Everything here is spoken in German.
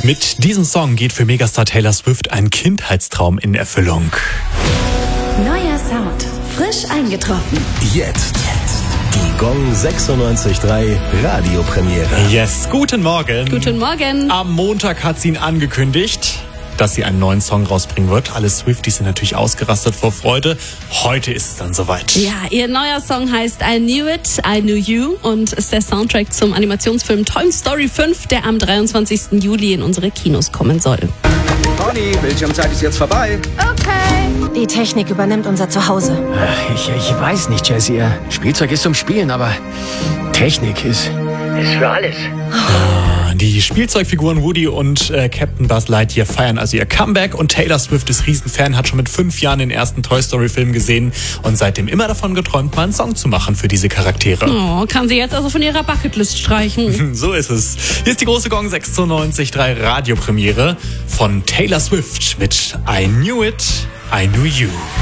Mit diesem Song geht für Megastar Taylor Swift ein Kindheitstraum in Erfüllung. Neuer Sound, frisch eingetroffen. Jetzt. Die Gong 96.3 Radiopremiere. Yes, guten Morgen. Guten Morgen. Am Montag hat sie ihn angekündigt, dass sie einen neuen Song rausbringen wird. Alle Swifties sind natürlich ausgerastet vor Freude. Heute ist es dann soweit. Ja, ihr neuer Song heißt I Knew It, I Knew You und ist der Soundtrack zum Animationsfilm Toy Story 5, der am 23. Juli in unsere Kinos kommen soll. Conny, Bildschirmzeit ist jetzt vorbei. Okay. Die Technik übernimmt unser Zuhause. Ich weiß nicht, Jessie. Spielzeug ist zum Spielen, aber Technik ist für alles. Die Spielzeugfiguren Woody und Captain Buzz Lightyear feiern also ihr Comeback und Taylor Swift ist Riesenfan, hat schon mit 5 Jahren den ersten Toy Story Film gesehen und seitdem immer davon geträumt, mal einen Song zu machen für diese Charaktere. Oh, kann sie jetzt also von ihrer Bucketlist streichen. So ist es. Hier ist die große Gong 96.3 Radiopremiere von Taylor Swift mit I Knew It, I Knew You.